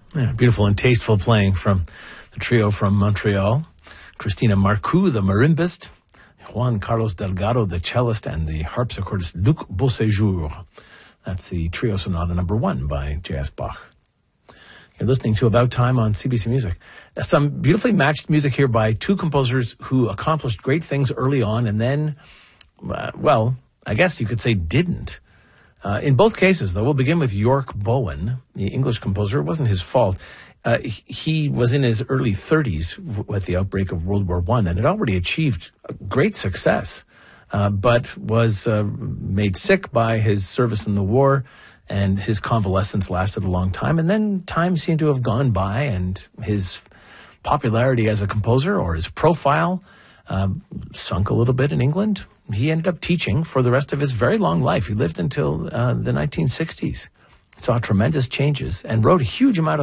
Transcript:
Yeah, beautiful and tasteful playing from the trio from Montreal. Christina Marcoux, the marimbist, Juan Carlos Delgado, the cellist, and the harpsichordist Luc Beauséjour. That's the Trio Sonata No. 1 by J.S. Bach. You're listening to About Time on CBC Music. Some beautifully matched music here by two composers who accomplished great things early on and then, I guess you could say didn't. In both cases, though, we'll begin with York Bowen, the English composer. It wasn't his fault. He was in his early 30s with the outbreak of World War I and had already achieved great success, but was made sick by his service in the war, and his convalescence lasted a long time. And then time seemed to have gone by, and his popularity as a composer, or his profile, sunk a little bit in England. He ended up teaching for the rest of his very long life. He lived until the 1960s. Saw tremendous changes and wrote a huge amount of